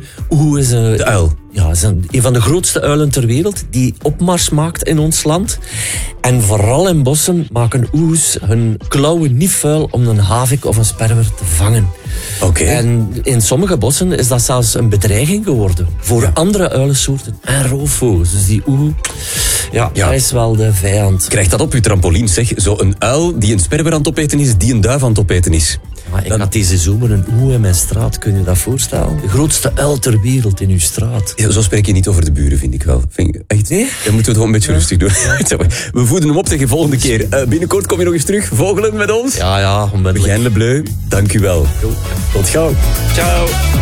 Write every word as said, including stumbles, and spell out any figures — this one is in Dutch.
Oeh is een... De uil. Ja, is een, een van de grootste uilen ter wereld die opmars maakt in ons land. En vooral in bossen maken oehoes hun klauwen niet vuil om een havik of een sperwer te vangen. Oké. Okay. En in sommige bossen is dat zelfs een bedreiging geworden voor ja. andere uilensoorten en roofvogels. Dus die oehoe, ja, ja, hij is wel de vijand. Krijg dat op uw trampoline, zeg. Zo'n uil die een sperwer aan het opeten is, die een duif aan het opeten is. Maar ik dan... had deze zomer een oehoe in mijn straat, kun je dat voorstellen? De grootste uil ter wereld in uw straat. Ja, zo spreek je niet over de buren, vind ik wel. Vind ik echt, nee? Dan moeten we het gewoon een beetje ja. rustig doen. Ja. We voeden hem op tegen volgende keer. Uh, binnenkort kom je nog eens terug, vogelen met ons. Ja, ja, onmiddellijk. Begijn Le Bleu, dank u wel. Jo. Tot gauw. Ciao.